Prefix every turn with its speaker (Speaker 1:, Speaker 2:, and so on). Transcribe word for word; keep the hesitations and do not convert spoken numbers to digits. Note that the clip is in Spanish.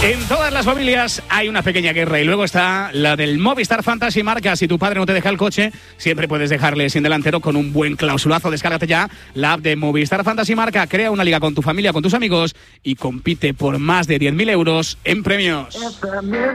Speaker 1: En todas las familias hay una pequeña guerra y luego está la del Movistar Fantasy Marca. Si tu padre no te deja el coche, siempre puedes dejarle sin delantero con un buen clausulazo. Descárgate ya la app de Movistar Fantasy Marca, crea una liga con tu familia, con tus amigos y compite por más de diez mil euros en premios.